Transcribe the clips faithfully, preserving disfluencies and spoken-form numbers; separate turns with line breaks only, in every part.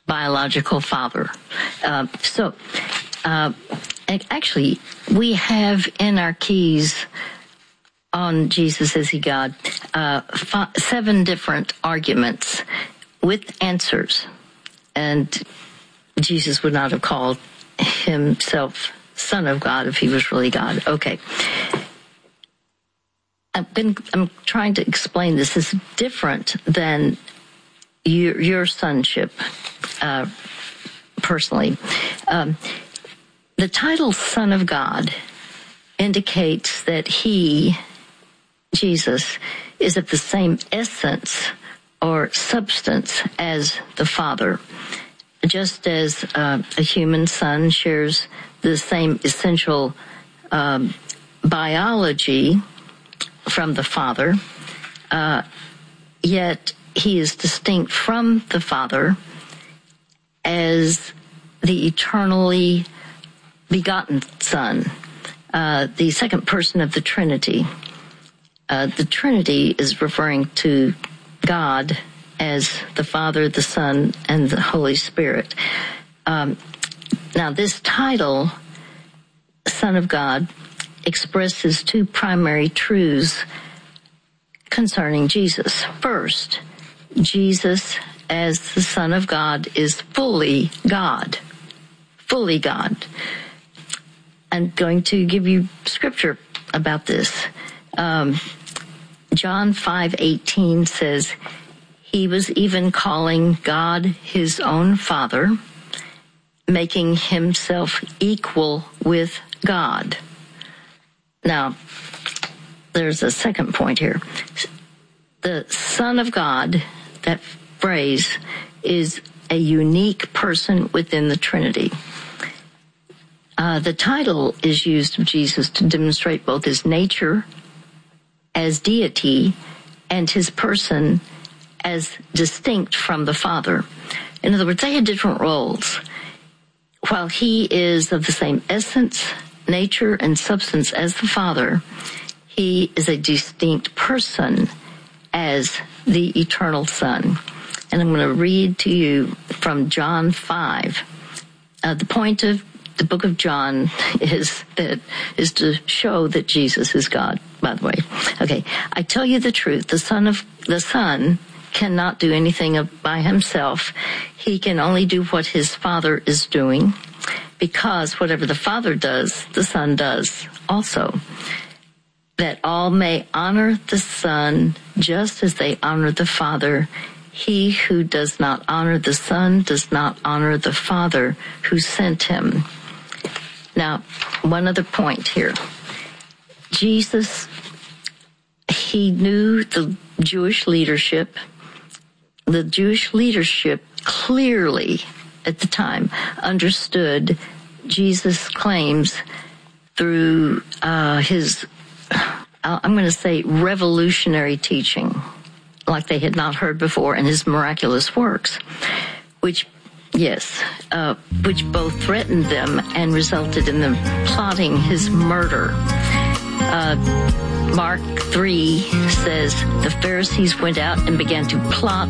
biological father. Uh, so, uh, actually, we have in our keys on Jesus Is He God, uh, five, seven different arguments with answers. And Jesus would not have called himself Son of God if he was really God. Okay. I've been, I'm trying to explain this. This is different than your, your sonship, uh, personally. Um, the title Son of God indicates that he, Jesus, is of the same essence or substance as the Father. Just as uh, a human son shares the same essential um, biology from the Father, uh, yet he is distinct from the Father as the eternally begotten Son, uh, the second person of the Trinity. Uh, the Trinity is referring to God as the Father, the Son, and the Holy Spirit. Um, now, this title, Son of God, expresses two primary truths concerning Jesus. First, Jesus, as the Son of God, is fully God. Fully God. I'm going to give you scripture about this. Um, John five eighteen says, he was even calling God his own Father, making himself equal with God. Now, there's a second point here. The Son of God, that phrase, is a unique person within the Trinity. Uh, the title is used of Jesus to demonstrate both his nature as deity and his person as distinct from the Father. In other words, they had different roles. While he is of the same essence, nature, and substance as the Father, he is a distinct person as the eternal Son. And I'm going to read to you from John five. Uh, the point of the book of John is that is to show that Jesus is God, by the way. Okay, I tell you the truth. The Son of the Son cannot do anything of, by himself. He can only do what his Father is doing, because whatever the Father does, the Son does also. That all may honor the Son just as they honor the Father. He who does not honor the Son does not honor the Father who sent him. Now, one other point here. Jesus, he knew the Jewish leadership. The Jewish leadership clearly, at the time, understood Jesus' claims through uh, his, I'm going to say, revolutionary teaching, like they had not heard before, and his miraculous works, which Yes, uh, which both threatened them and resulted in them plotting his murder. Uh, Mark three says the Pharisees went out and began to plot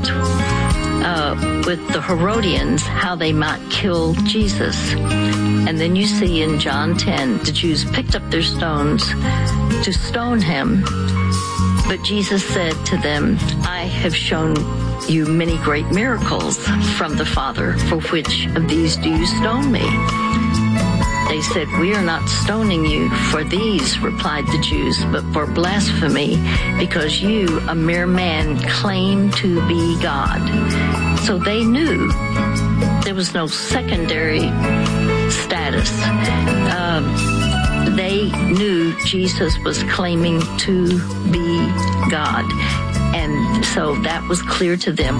uh, with the Herodians how they might kill Jesus. And then you see in John ten, the Jews picked up their stones to stone him. But Jesus said to them, I have shown you many great miracles from the Father. For which of these do you stone me? They said, we are not stoning you for these, replied the Jews, but for blasphemy, because you, a mere man, claim to be God. So they knew there was no secondary status. Um, they knew Jesus was claiming to be God. And so that was clear to them.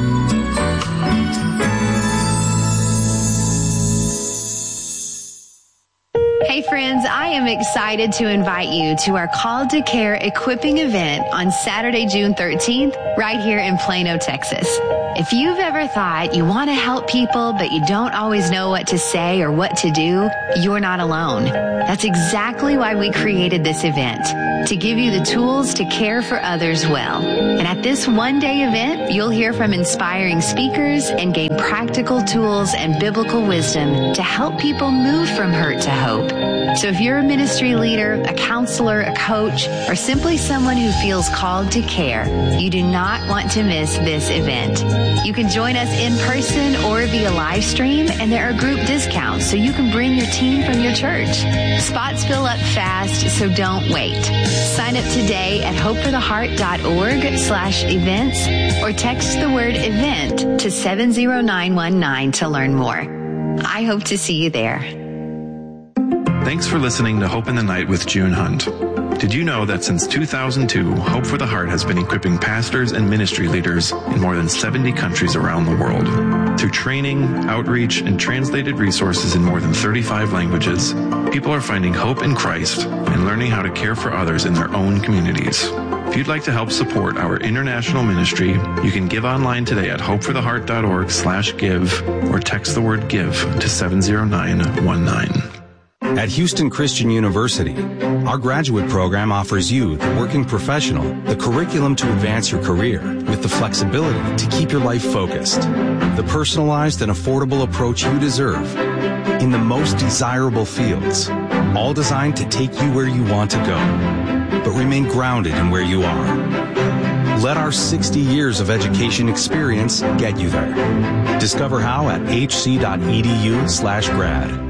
Hey friends, I am excited to invite you to our Call to Care equipping event on Saturday, June thirteenth, right here in Plano, Texas. If you've ever thought you want to help people, but you don't always know what to say or what to do, you're not alone. That's exactly why we created this event, to give you the tools to care for others well. And at this one-day event, you'll hear from inspiring speakers and gain practical tools and biblical wisdom to help people move from hurt to hope. So if you're a ministry leader, a counselor, a coach, or simply someone who feels called to care, you do not want to miss this event. You can join us in person or via live stream, and there are group discounts so you can bring your team from your church. Spots fill up fast, so don't wait. Sign up today at hopefortheheart.org slash events or text the word event to seven zero nine one nine to learn more. I hope to see you there.
Thanks for listening to Hope in the Night with June Hunt. Did you know that since two thousand two, Hope for the Heart has been equipping pastors and ministry leaders in more than seventy countries around the world? Through training, outreach, and translated resources in more than thirty-five languages, people are finding hope in Christ and learning how to care for others in their own communities. If you'd like to help support our international ministry, you can give online today at hopefortheheart.org slash give or text the word give to seven zero nine one nine.
At Houston Christian University, our graduate program offers you, the working professional, the curriculum to advance your career with the flexibility to keep your life focused, the personalized and affordable approach you deserve in the most desirable fields, all designed to take you where you want to go, but remain grounded in where you are. Let our sixty years of education experience get you there. Discover how at hc.edu slash grad.